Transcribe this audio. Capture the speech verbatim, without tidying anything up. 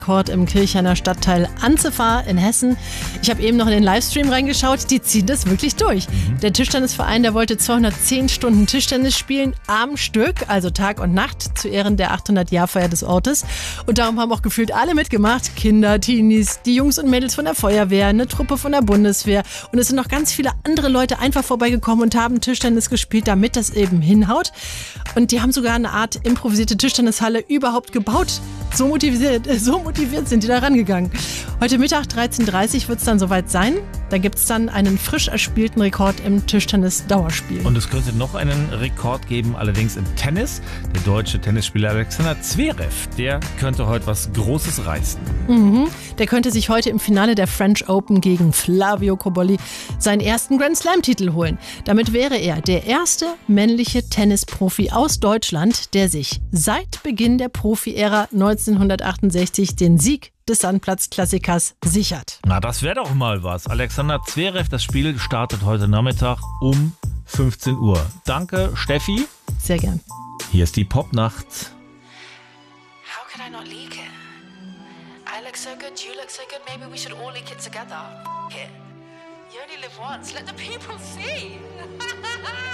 Rekord im Kirchhainer Stadtteil Anzefahr in Hessen. Ich habe eben noch in den Livestream reingeschaut, die ziehen das wirklich durch. Mhm. Der Tischtennisverein, der wollte zweihundertzehn Stunden Tischtennis spielen am Stück, also Tag und Nacht, zu Ehren der achthundert-Jahr-Feier des Ortes. Und darum haben auch gefühlt alle mitgemacht. Kinder, Teenies, die Jungs und Mädels von der Feuerwehr, eine Truppe von der Bundeswehr. Und es sind noch ganz viele andere Leute einfach vorbeigekommen und haben Tischtennis gespielt, damit das eben hinhaut. Und die haben sogar eine Art improvisierte Tischtennishalle überhaupt gebaut. So motiviert, so motiviert sind die da rangegangen. Heute Mittag dreizehn Uhr dreißig wird es dann soweit sein. Da gibt es dann einen frisch erspielten Rekord im Tischtennis-Dauerspiel. Und es könnte noch einen Rekord geben, allerdings im Tennis. Der deutsche Tennisspieler Alexander Zverev, der könnte heute was Großes reißen. Mhm. Der könnte sich heute im Finale der French Open gegen Flavio Cobolli seinen ersten Grand Slam-Titel holen. Damit wäre er der erste männliche Tennisprofi aus Deutschland, der sich seit Beginn der Profi-Ära neunzehnhundertachtundsechzig den Sieg des Sandplatz-Klassikers sichert. Na, das wäre doch mal was. Alexander Zverev, das Spiel startet heute Nachmittag um fünfzehn Uhr. Danke, Steffi. Sehr gern. Hier ist die Popnacht. How could I not leak it? I look so good, you look so good, maybe we should all leak it together. F it. You only live once, let the people see.